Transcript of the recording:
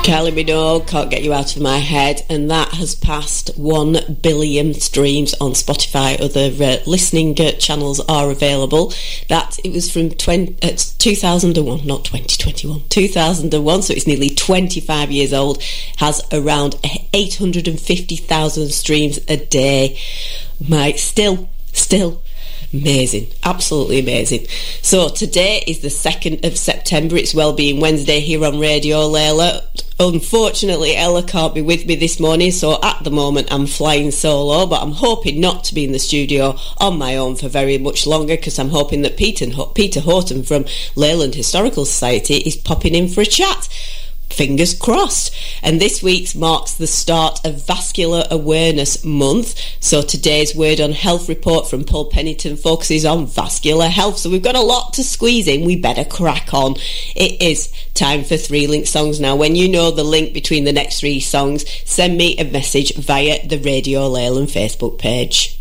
Kylie Minogue, Can't Get You Out of My Head, and that has passed 1 billion streams on Spotify. Other listening channels are available. It was from 2001, not 2021, 2001, so it's nearly 25 years old, has around 850,000 streams a day. Still amazing, absolutely amazing. So today is the 2nd of September. It's Wellbeing Wednesday here on Radio Layla. Unfortunately, Ella can't be with me this morning, so at the moment I'm flying solo, but I'm hoping not to be in the studio on my own for very much longer, because I'm hoping that Peter Horton from Leyland Historical Society is popping in for a chat. Fingers crossed. And this week's marks the start of Vascular Awareness Month. So today's Word on Health report from Paul Pennington focuses on vascular health. So we've got a lot to squeeze in. We better crack on. It is time for 3 link songs now. When you know the link between the next 3 songs, send me a message via the Radio Leyland Facebook page.